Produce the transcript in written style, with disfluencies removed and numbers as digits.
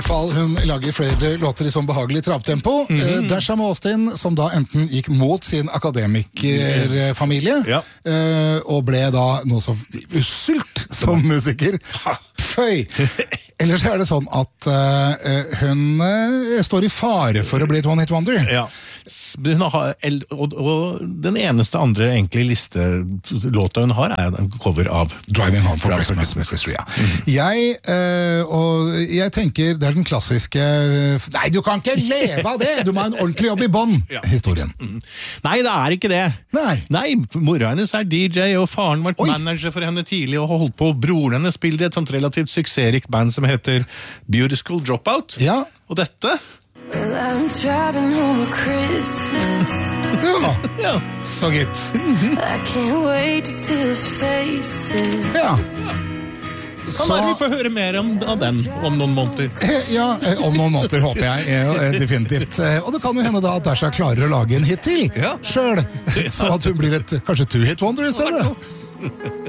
fall hun lager flere låter i sånn behagelig travtempo. Dasha Austin, som da enten gikk mot sin akademikerfamilie, og ble da noe så usselt som musiker. Føy! Ellers er det sånn at hun står i fare for å bli et one-hit wonder. Ja. Og den eneste andre egentlig listelåta hun har er en cover av Driving Home for Christmas, Mrs. Ria. Jeg tenker det er den klassiske nei, du kan ikke leve av det, du må ha en ordentlig jobb i bånd historien. Nei, det er ikke det. Nei, mora hennes er DJ, og faren var manager for henne tidlig, og holdt på. Broren hennes spilte et sånt relativt suksessrikt band som heter Beautiful Dropout. Ja. Og dette Well, I'm driving home for Christmas. Ja, så gitt. I can't wait to see those faces. Ja. Kan være vi får høre mer av den om noen måneder. Ja, om noen måneder håper jeg definitivt. Og det kan jo hende da at Dasha klarer å lage en hit til selv, så at hun blir et kanskje two-hit wonder i stedet.